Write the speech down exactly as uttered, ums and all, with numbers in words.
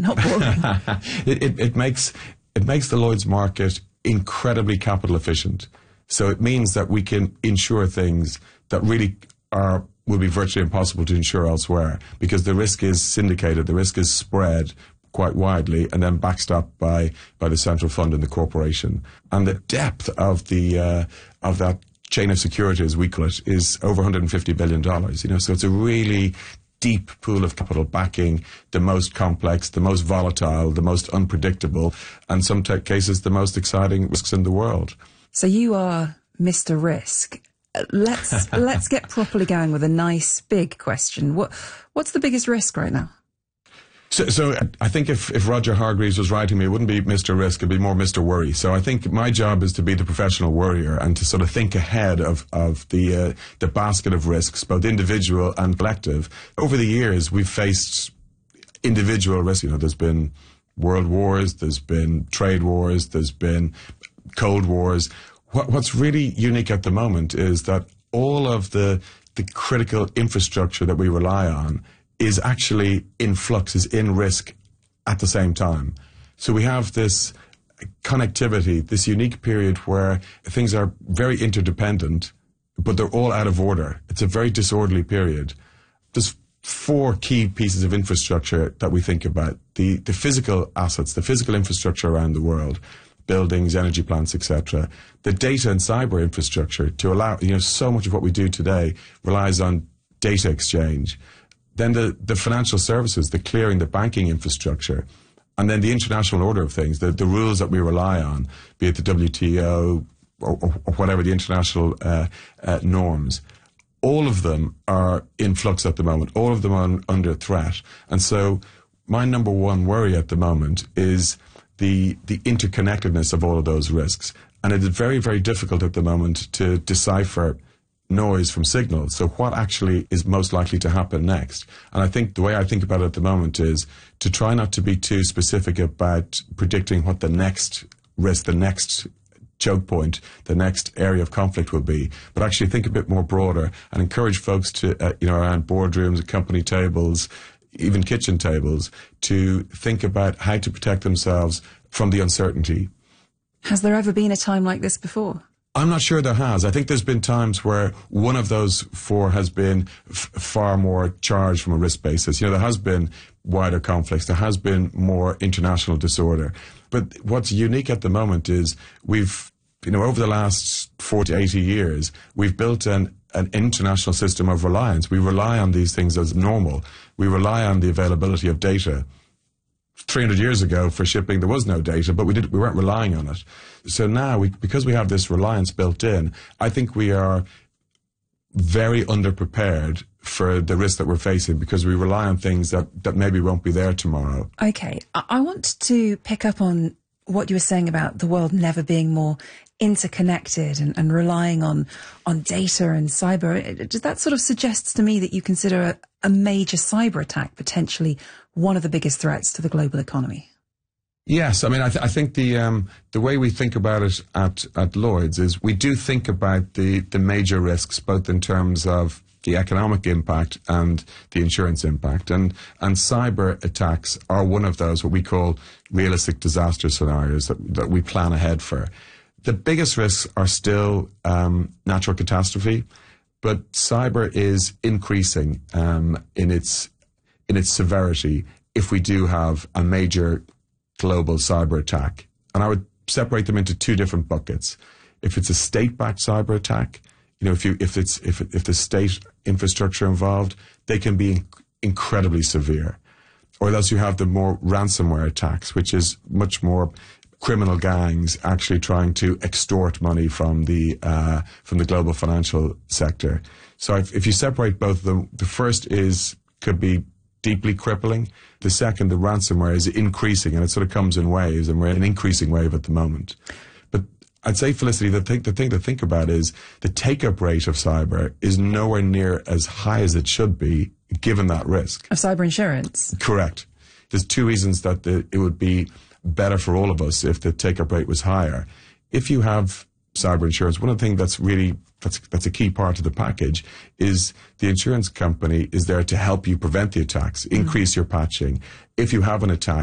not boring. it, it, it makes it makes the Lloyd's market incredibly capital efficient. So it means that we can insure things that really are will be virtually impossible to insure elsewhere, because the risk is syndicated, the risk is spread quite widely, and then backstopped by by the central fund and the corporation. And the depth of the uh, of that chain of security, as we call it, is over one hundred fifty billion dollars. You know, so it's a really deep pool of capital backing the most complex, the most volatile, the most unpredictable, and some t- cases the most exciting risks in the world. So you are Mister Risk. Let's let's get properly going with a nice big question. What what's the biggest risk right now? So, so I think if, if Roger Hargreaves was writing me, it wouldn't be Mister Risk, it'd be more Mister Worry. So I think my job is to be the professional worrier and to sort of think ahead of, of the, uh, the basket of risks, both individual and collective. Over the years, we've faced individual risks. You know, there's been world wars, there's been trade wars, there's been cold wars. What, what's really unique at the moment is that all of the, the critical infrastructure that we rely on is actually in flux, is in risk at the same time. So we have this connectivity, this unique period where things are very interdependent, but they're all out of order. It's a very disorderly period. There's four key pieces of infrastructure that we think about. The, the physical assets, the physical infrastructure around the world, buildings, energy plants, et cetera. The data and cyber infrastructure to allow, you know, so much of what we do today relies on data exchange. Then the, the financial services, the clearing, the banking infrastructure, and then the international order of things, the, the rules that we rely on, be it the W T O or, or, or whatever, the international uh, uh, norms. All of them are in flux at the moment. All of them are under threat. And so my number one worry at the moment is the, the interconnectedness of all of those risks. And it is very, very difficult at the moment to decipher noise from signal. So what actually is most likely to happen next? And I think the way I think about it at the moment is to try not to be too specific about predicting what the next risk, the next choke point, the next area of conflict will be, but actually think a bit more broader and encourage folks to, uh, you know, around boardrooms, company tables, even kitchen tables, to think about how to protect themselves from the uncertainty. Has there ever been a time like this before? I'm not sure there has. I think there's been times where one of those four has been f- far more charged from a risk basis. You know, there has been wider conflicts. There has been more international disorder. But what's unique at the moment is we've, you know, over the last forty, eighty years, we've built an, an international system of reliance. We rely on these things as normal. We rely on the availability of data. three hundred years ago, for shipping, there was no data, but we did, we weren't relying on it. So now, we, because we have this reliance built in, I think we are very underprepared for the risk that we're facing because we rely on things that, that maybe won't be there tomorrow. Okay, I, I want to pick up on what you were saying about the world never being more interconnected and, and relying on, on data and cyber. Does that sort of suggests to me that you consider a, a major cyber attack potentially one of the biggest threats to the global economy? Yes, I mean, I, th- I think the um, the way we think about it at, at Lloyd's is we do think about the, the major risks, both in terms of the economic impact and the insurance impact. And, and cyber attacks are one of those, what we call realistic disaster scenarios that, that we plan ahead for. The biggest risks are still um, natural catastrophe, but cyber is increasing um, in its in its severity if we do have a major global cyber attack. And I would separate them into two different buckets. If it's a state-backed cyber attack, you know, if you if it's if if the state infrastructure involved, they can be incredibly severe. Or else you have the more ransomware attacks, which is much more criminal gangs actually trying to extort money from the uh, from the global financial sector. So if, if you separate both of them, the first is could be deeply crippling. The second, the ransomware, is increasing, and it sort of comes in waves, and we're in an increasing wave at the moment. But I'd say, Felicity, the thing, the thing to think about is the take-up rate of cyber is nowhere near as high as it should be, given that risk. Of cyber insurance? Correct. There's two reasons that the, it would be better for all of us if the take-up rate was higher. If you have cyber insurance, one of the things that's really that's that's a key part of the package is the insurance company is there to help you prevent the attacks, increase mm. your patching. If you have an attack,